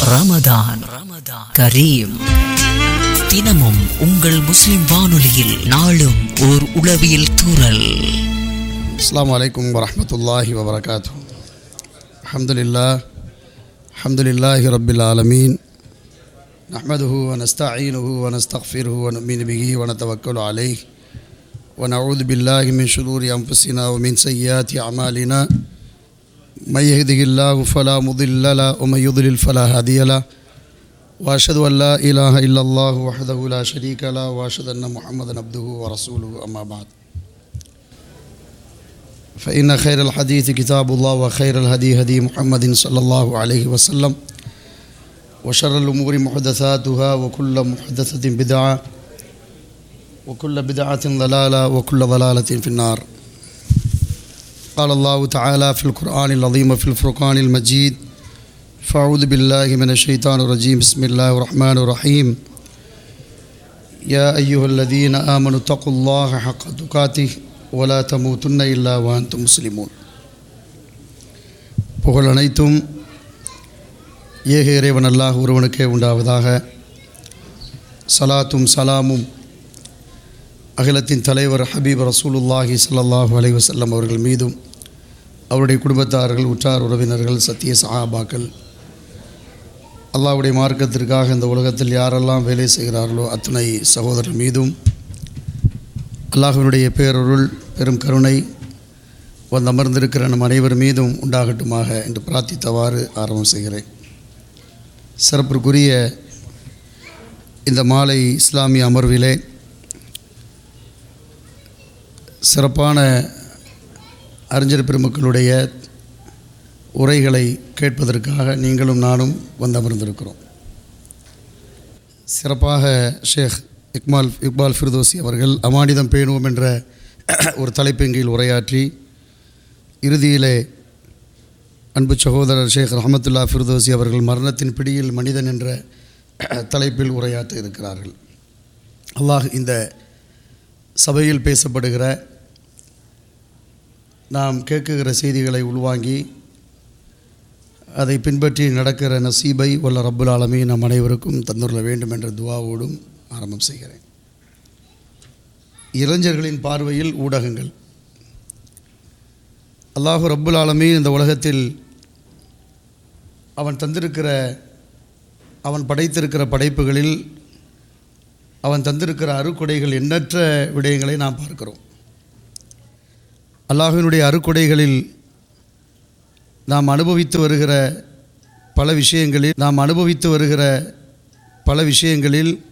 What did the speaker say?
ரமதான் கரீம். தினமும் உங்கள் முஸ்லிம் வானொலியில் நாளும் ஓர் உளவியல் தூறல். அஸ்ஸலாமு அலைக்கும் வரஹ்மத்துல்லாஹி வபரகாத்துஹு. அல்ஹம்துலில்லாஹி ரப்பில் ஆலமீன். நஹ்மதுஹு வ நஸ்தஈனுஹு வ நஸ்தக்ஃபிருஹு வ நு'மினு பிஹி வ நதவக்கலு அலைஹி வ நஊது பில்லாஹி மின் ஷுரூரி அன்ஃபுஸினா வ மின் ஸய்யிஆத்தி அமாலினா. من يهده الله فلا مضل له ومن يضلل فلا هادي له واشهد ان لا اله الا الله وحده لا شريك له واشهد ان محمدا عبده ورسوله اما بعد فان خير الحديث كتاب الله وخير الهدي هدي محمد صلى الله عليه وسلم وشر الامور محدثاتها وكل محدثة بدعة وكل بدعة ضلالة وكل ضلالة في النار. قال الله تعالى في القرآن العظيم في الفرقان المجيد: فأعوذ بالله من الشيطان الرجيم. بسم الله الرحمن الرحيم. يا أيها الذين آمنوا اتقوا الله حق تقاته ولا تموتن إلا وأنتم مسلمون. புகழ் அனைத்தும் ஏக இறைவன் அல்லாஹ் ஒருவனுக்கே உண்டாவதாக. சலாத்தும் சலாமும் அகிலத்தின் தலைவர் ஹபீப் ரசூலுல்லாஹி ஸல்லல்லாஹு அலைஹி வஸல்லம் அவர்கள் மீதும், அவருடைய குடும்பத்தார்கள், உற்றார் உறவினர்கள், சத்திய சஹாபாக்கள், அல்லாஹ்வுடைய மார்க்கத்திற்காக இந்த உலகத்தில் யாரெல்லாம் வேலை செய்கிறார்களோ அத்துணை சகோதரர் மீதும் அல்லாஹ்வினுடைய பேரருள் பெரும் கருணை வந்து அமர்ந்திருக்கிற நம் அனைவர் மீதும் உண்டாகட்டுமாக என்று பிரார்த்தித்தவாறு ஆரம்பம் செய்கிறேன். சிறப்பிற்குரிய இந்த மாலை இஸ்லாமிய அமர்விலே சிறப்பான அறிஞர் பெருமக்களுடைய உரைகளை கேட்பதற்காக நீங்களும் நானும் வந்து அமர்ந்திருக்கிறோம். சிறப்பாக ஷேக் இக்பால் ஃபிர்தோசி அவர்கள் அமானிதம் பேணுவோம் என்ற ஒரு தலைப்பின் கீழ் உரையாற்றி, இறுதியிலே அன்பு சகோதரர் ஷேக் ரஹமத்துல்லா ஃபிர்தோசி அவர்கள் மரணத்தின் பிடியில் மனிதன் என்ற தலைப்பில் உரையாற்ற இருக்கிறார்கள். அல்லாஹ் இந்த சபையில் பேசப்படுகிற, நாம் கேட்குகிற செய்திகளை உள்வாங்கி அதை பின்பற்றி நடக்கிற நசீபை வல்ல ரப்புல் ஆலமீன் நம் அனைவருக்கும் தந்துள்ள வேண்டும் என்ற துஆவோடும் ஆரம்பம் செய்கிறேன். இளைஞர்களின் பார்வையில் ஊடகங்கள். அல்லாஹ் ரப்புல் ஆலமீன் இந்த உலகத்தில் அவன் படைத்திருக்கிற படைப்புகளில் அவன் தந்திருக்கிற அருக்கொடைகள் எண்ணற்ற விடயங்களை நாம் பார்க்கிறோம். அல்லாஹ்வினுடைய அருக்கொடைகளில் நாம் அனுபவித்து வருகிற பல விஷயங்களில்